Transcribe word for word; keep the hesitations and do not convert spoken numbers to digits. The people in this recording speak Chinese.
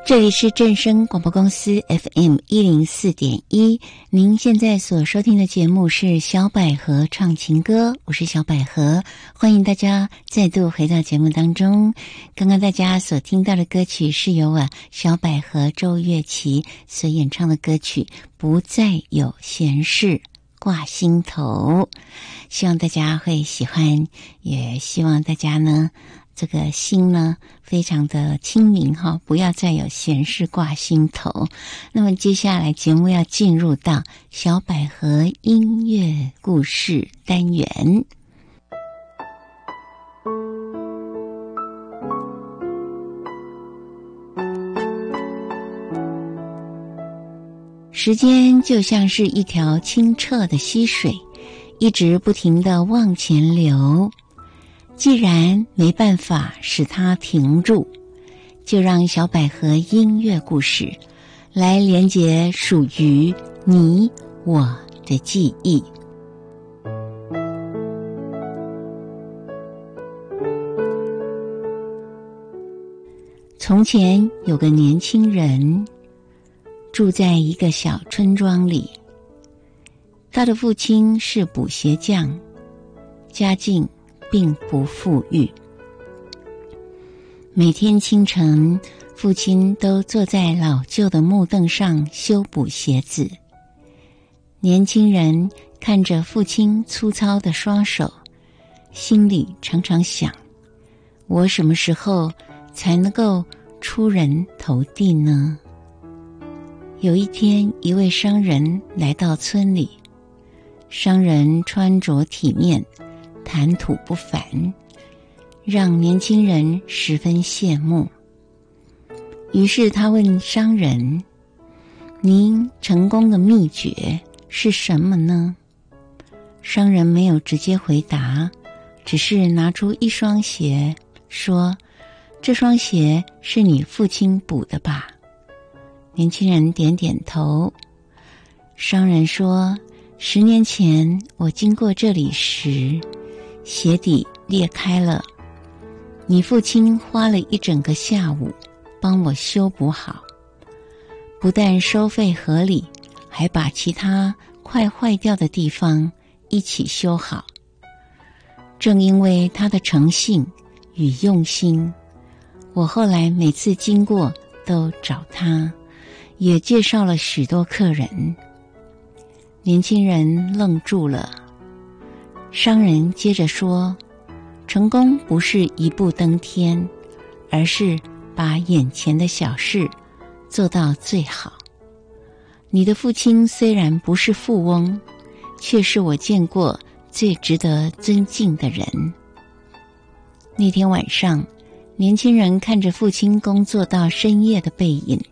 这里是正声广播公司 F M 一零四点一，您现在所收听的节目是小百合唱情歌，我是小百合，欢迎大家再度回到节目当中。刚刚大家所听到的歌曲是由啊小百合周月琪所演唱的歌曲《不再有闲事挂心头》，希望大家会喜欢，也希望大家呢这个心呢非常的清明哈，不要再有闲事挂心头。那么接下来节目要进入到小百合音乐故事单元。时间就像是一条清澈的溪水，一直不停地往前流。既然没办法使它停住，就让小百合音乐故事来连结属于你我的记忆。从前有个年轻人住在一个小村庄里，他的父亲是补鞋匠，家境并不富裕。每天清晨，父亲都坐在老旧的木凳上修补鞋子。年轻人看着父亲粗糙的双手，心里常常想：我什么时候才能够出人头地呢？有一天，一位商人来到村里，商人穿着体面，谈吐不凡，让年轻人十分羡慕。于是他问商人：您成功的秘诀是什么呢？商人没有直接回答，只是拿出一双鞋，说：这双鞋是你父亲补的吧？年轻人点点头。商人说：十年前我经过这里时，鞋底裂开了，你父亲花了一整个下午帮我修补好，不但收费合理，还把其他快坏掉的地方一起修好。正因为他的诚信与用心，我后来每次经过都找他，也介绍了许多客人。年轻人愣住了。商人接着说：成功不是一步登天，而是把眼前的小事做到最好。你的父亲虽然不是富翁，却是我见过最值得尊敬的人。那天晚上，年轻人看着父亲工作到深夜的背影，